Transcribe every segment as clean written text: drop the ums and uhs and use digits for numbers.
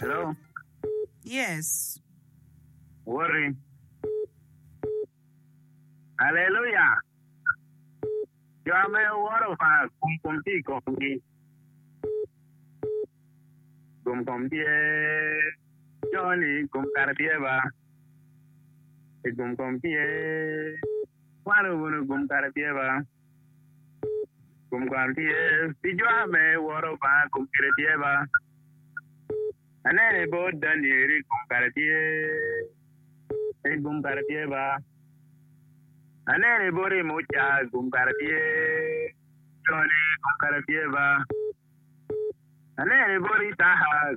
Hello? Yes. Worry. Hallelujah. You are my word of kumkumti. Kumkumti. Johnny kumkaratieva. Kumkumti. Waru kumkaratieva. Kumkarati. You are my word of kumkaratieva. Anene bodan yeri kumkaratieva. Anene bore mucha kumkaratieva. Johnny kumkaratieva. Anene bore taha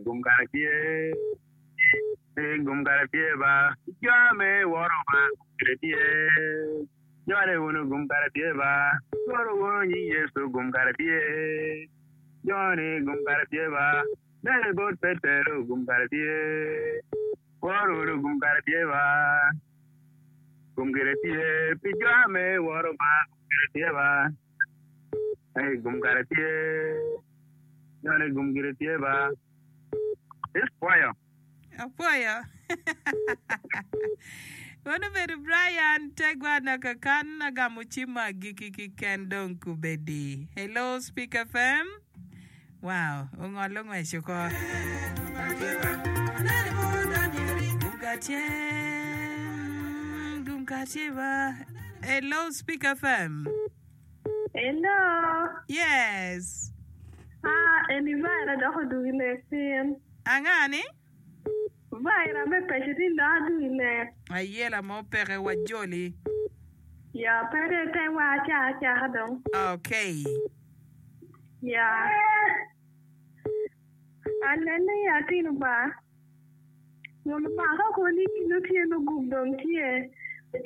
kumkaratieva. Jame waroma kumkaratieva. Jare wunu kumkaratieva. Woro ni Yesu kumkaratieva. Johnny kumkaratieva. Nene bor petero kumkaratieva. Woro kumkaratieva. Kumkaratieva. Pijame waroma kumkaratieva. Hey kumkaratieva. Johnny kumkaratieva. This choir. Apoyo. Wana beru Brian tegwa nakakan nagamuchima giki kendong kubedi. Hello, Speak FM. Wow, ungolong weshuko. Gumkatieva. Hello, Speak FM. Hello. Yes. Anivara dako duile sin. Angani? Vaira me peshitin da duile. Ayela mo pere wajoli. Ya pere te wa cha dong. Okay. Ya. Anene ya tinu ba. Mulu pa ka ko ni no tie no gum dong tie.